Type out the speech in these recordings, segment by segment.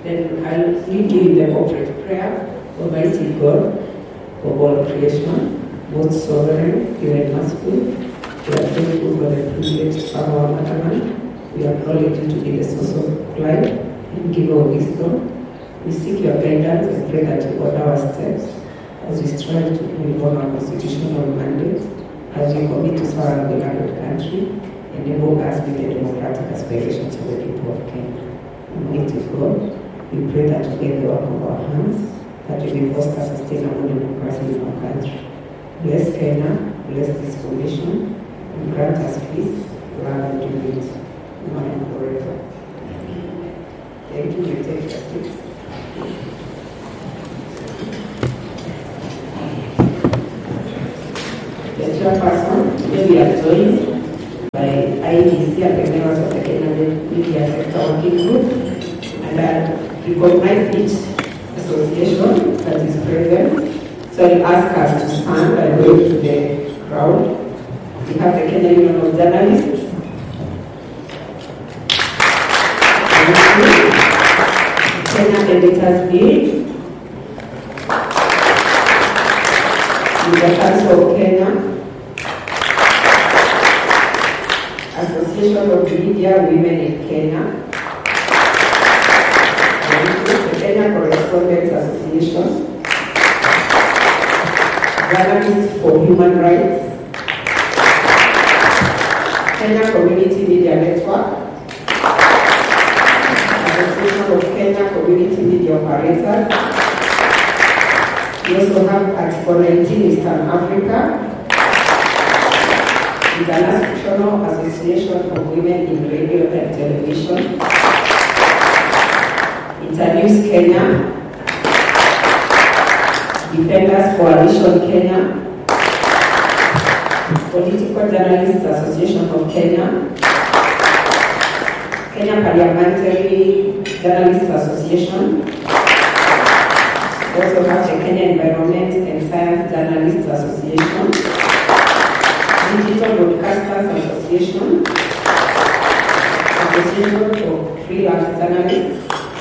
Then I'll lead you in the corporate prayer. Almighty God, of all creation, both sovereign, pure and merciful, we are thankful for the privilege of our motherland. We acknowledge you to be the source of life and giver of wisdom. We seek your guidance and pray that you order our steps as we strive to reform our constitutional mandate, as we commit to serve our beloved country, enable us with the democratic aspirations of the people of Kenya. Almighty God, we pray that you get the work of our hands, that we will foster sustainable democracy in our country. Bless Kenya, bless this coalition, and grant us peace, love, and unity, now and forever. Thank you. You take your seats. The chairperson, today we are joined by IEBC and the members of the Kenya Media Sector Working Group, and I recognize each association that is present. So I ask us to stand and wave to the crowd. We have the Kenya Union of Journalists, Kenya Editors Guild, the Council of Kenya, Association of Media Women in Kenya, the Kenya Correspondents Association, Journalists for Human Rights, Kenya Community Media Network, Association of Kenya Community Media Operators. We also have Article 19 Eastern Africa, International Association of Women in Radio and Television, Internews Kenya, Defenders Coalition Kenya, Political Journalists Association of Kenya, Kenya Parliamentary Journalists Association. We also have the Kenya Environment and Science Journalists Association, Digital Broadcasters Association, Association for Freelance Journalists,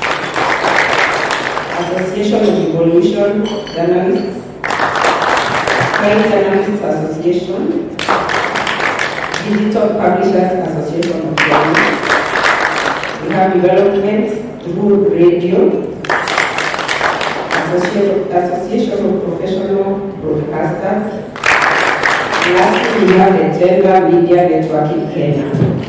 Association of Evolution Journalists, Crime Journalists Association, Digital Publishers Association of Kenya. We have Development Rural Radio, Association of Professional Broadcasters. Lastly, we have the Gender Media Network in Kenya.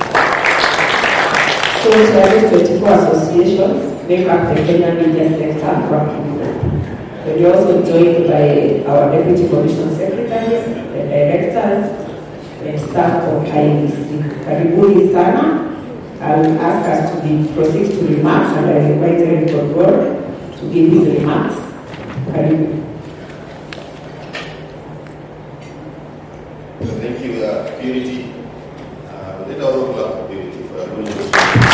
So, these 24 associations make up the Kenya Media Sector Working Group. We're also joined by our Deputy Commission Secretaries, the Directors, and staff of IEBC. Karibuni sana. I will ask us to proceed to remarks, and I invite Eric Ogor to give his remarks. Karibu. Thank you, Purity. Let us all clap Purity for doing this.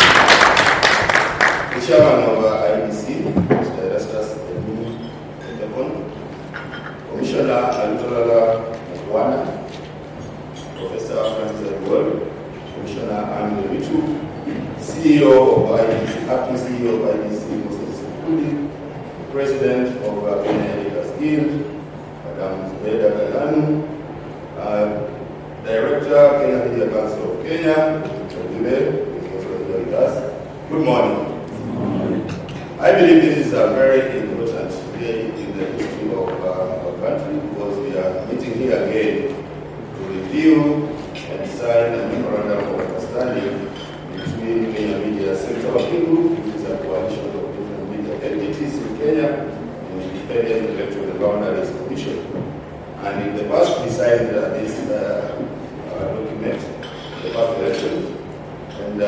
The chairman of IEBC, Mr. Erastus Edmund, Commissioner Alutolala Mwana, Professor Francis Edward, Commissioner Andrew Mitu, CEO of IEBC, acting CEO of IEBC, Moses Kudi, President of Kenya Editors Guild, Madam Zubeda Galanu, Director, Kenya Media Council of Kenya, Mr. Dube, is also here with us. Good morning. I believe this is a very important day in the history of our country because we are meeting here again to review and sign a memorandum of understanding between Kenya Media Sector Working Group, which is a coalition of different media entities in Kenya, and Independent Electoral Boundaries Commission. And in the past, we signed this document, the past election, and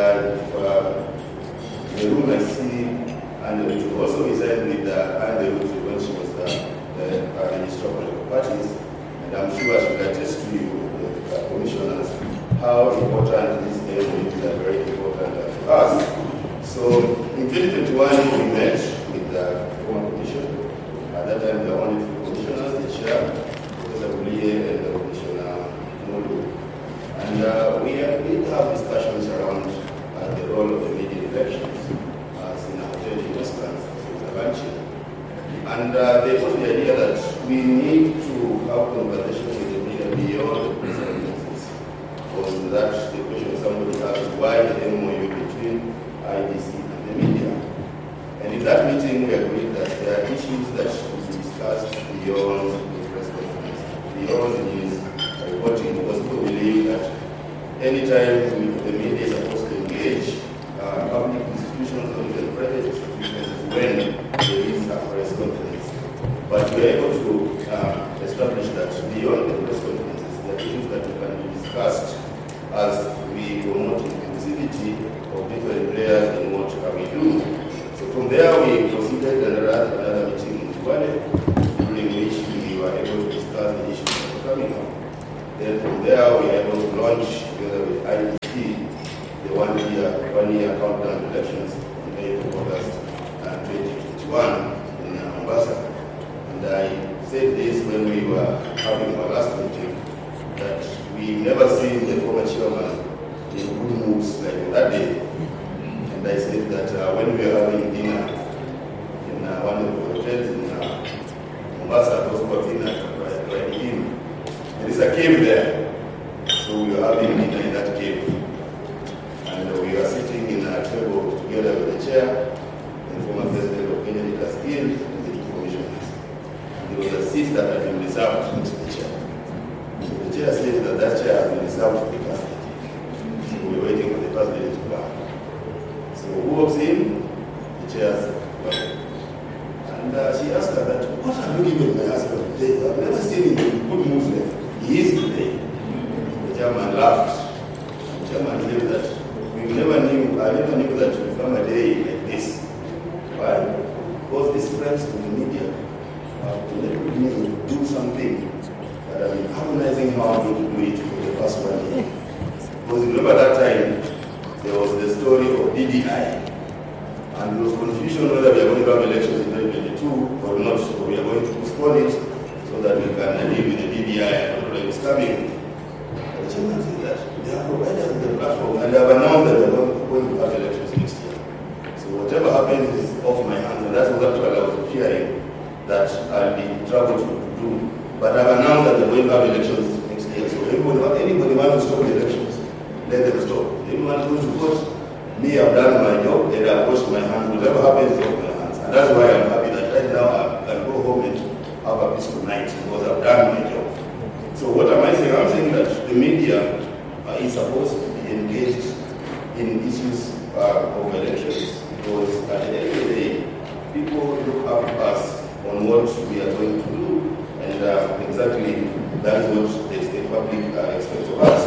the room I see, and which also we signed with Anne when she was the Minister of Parties, and I'm sure she will attest to you, the commissioners, how important this element is very important to us. So in 2021, we met with the former commission. At that time, there were only few commissioners, the chair, Professor Bulie, and the Commissioner Mulu. And we have discussions around the role of the media elections as in our changing Westlands. And they put the idea that we need to have conversation with the media beyond the press conferences. Was that the question somebody asked, why the MOU between IDC and the media? And in that meeting, we agreed that there are issues that should be discussed beyond the press conference, beyond news reporting, because we believe that anytime the media is supposed to engage public institutions or even private institutions when there is a press conference. But we are able to establish that beyond the press conferences, there are issues that can be discussed as we promote inclusivity of different players in what we do. So from there, we proceeded another meeting in Tuvalu, during which we were able to discuss the issues that were coming up. Then from there, we were able to launch, together with IDC, the one-year countdown to elections on May to August 2021 in Mombasa. And I said this when we were having our last meeting, that we never seen the former chairman in good moods like that day. And I said that when we were having dinner in one of the hotels in Mombasa, those were dinner right in. There is a cave there. So we were having dinner in that cave. And we were sitting in a table together with the chair, and former president of Kenya, Nicholas Gill, and the two commissioners. And there was a seat that had been reserved next to the chair. So the chair said that that chair has been reserved for the first lady. So we were waiting for the first lady to come. So who walks in? The chair said, well. And she asked her that, what have you given my husband today? I've never seen him in good mood. He is today. The chairman laughed. The chairman said that I never knew that we come a day like this. Why? Because these friends from the media have enabled me to do something that I've been harmonizing how I'm going to do it for the past 1 year. Because remember that time, there was the story of DDI. And there was confusion whether we are going to have elections in 2022 or not. So we are going to postpone it so that we can deal with the DDI and what is coming. The chairman said that they have provided the platform and they have announced that they are going to have elections next year. So whatever happens is off my hands, and that's what I was fearing that I'll be in trouble to do. But I've announced that they're going to have elections next year. So anybody wants to stop the elections, let them stop. Anyone who wants to vote, me, I've done my job, and I've washed my hands. Whatever happens is off my hands. And that's why I'm happy that right now I can go home and have a peaceful night because I've done my job. So what am I saying? I'm saying that the media is supposed to be engaged in issues of elections because at the end of the day, people look up to us on what we are going to do, and exactly that is what the state public expects of us.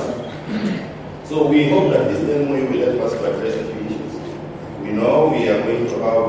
So we hope that this MOU will help us to address a few issues. We know we are going to have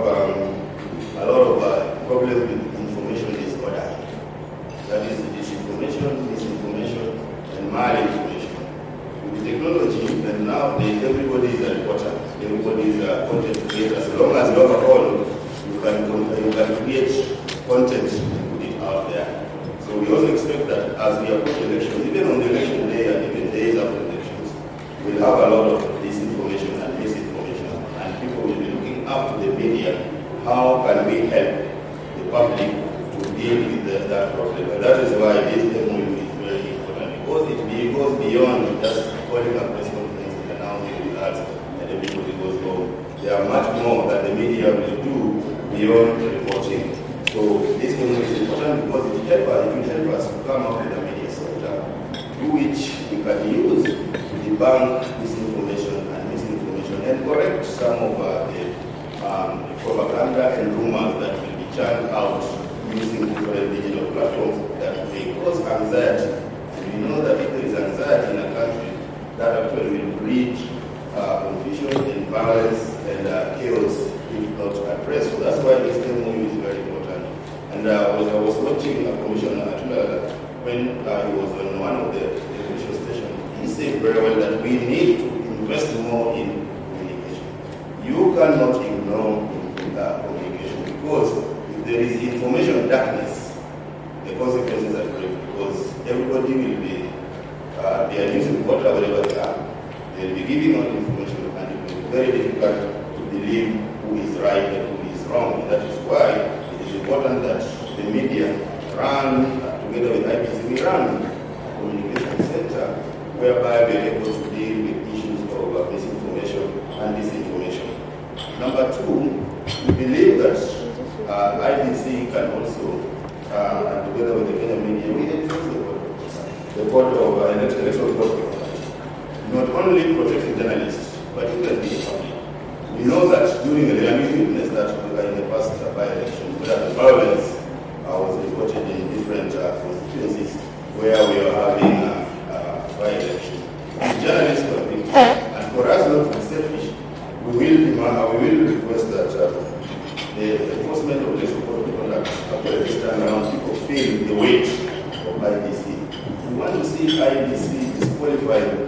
a lot of problems with information disorder. That is disinformation, misinformation, and malinformation. With technology, and nowadays everybody is a reporter, everybody is a content creator. As long as you have a phone, you can create content and put it out there. So we also expect that as we approach elections, even on the election day and even days after elections, we'll have a lot of disinformation and misinformation, and people will be looking up to the media. How can we help the public to deal with that problem? And that is why this MOU is very important, because it goes beyond just calling a press conference and announcing results and everybody goes home. There are much more that the media will do beyond reporting. So this MOU is important because it will help us to come up with a media sector through which we can use to debunk disinformation and misinformation and correct some of the propaganda and rumors that will be churned out using different digital platforms that may cause anxiety. And we know that if there is anxiety in a country, that actually will breed confusion and violence and chaos if not addressed. So that's why this MOU is very important. And I was watching Commissioner Atula when he was on one of the television stations. He said very well that we need to invest more in communication. You cannot ignore communication because if there is information darkness, the consequences are great because everybody will be they are news reporter wherever they are. They will be giving out information and it will be very difficult to believe who is right and who is wrong. That is why it is important that run, together with IPC, we run a communication center whereby we are able to deal with issues of misinformation and disinformation. Number two, we believe that IDC can also, together with the Kenya media, we enforce the code of electoral code, not only protecting journalists, but even the public. We know that during the witness that in the past by-elections, where the violence was reported in different constituencies where we are having by-elections. The journalists were victims, and for us not to be selfish, we will request that the enforcement of electoral code of conduct after this time around, people feel the weight of IDC. We want to see IDC disqualified